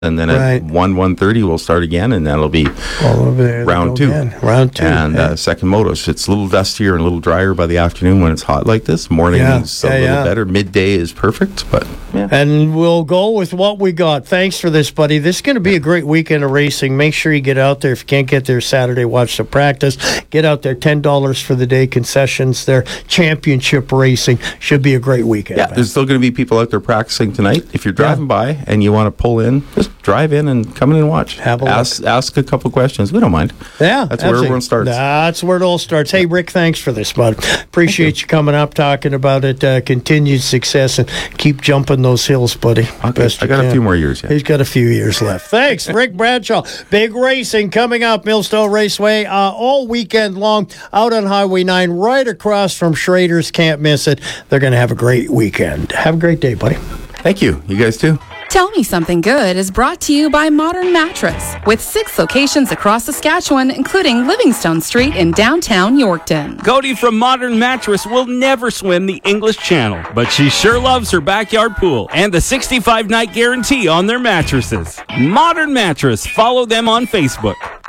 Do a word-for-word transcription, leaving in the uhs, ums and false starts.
And then Right. at one, one thirty, we'll start again, and that'll be All over there. They round go two. again. Round two. And yeah. uh, second motos. It's a little dustier and a little drier by the afternoon when it's hot like this. Morning Yeah, is a yeah, little yeah. better. Midday is perfect, but yeah. And we'll go with what we got. Thanks for this, buddy. This is going to be a great weekend of racing. Make sure you get out there. If you can't get there Saturday, watch the practice. Get out there. ten dollars for the day concessions there. Championship racing. Should be a great weekend. Yeah, man. there's still going to be people out there practicing tonight. If you're driving by and you want to pull in, just drive in and come in and watch. Have a ask, ask a couple questions. We don't mind. Yeah, That's where absolutely. everyone starts. That's where it all starts. Hey, Rick, thanks for this, bud. Appreciate you. you coming up, talking about it. Uh, continued success, and keep jumping those hills, buddy. Okay, Best I you got a can. few more years yet. He's got a few years left. Thanks, Rick Bradshaw. Big racing coming up, Millstone Raceway, uh, all weekend long, out on Highway nine, right across from Schrader's. Can't miss it. They're going to have a great weekend. Have a great day, buddy. Thank you. You guys too. Tell Me Something Good is brought to you by Modern Mattress, with six locations across Saskatchewan, including Livingstone Street in downtown Yorkton. Cody from Modern Mattress will never swim the English Channel, but she sure loves her backyard pool and the sixty-five night guarantee on their mattresses. Modern Mattress. Follow them on Facebook.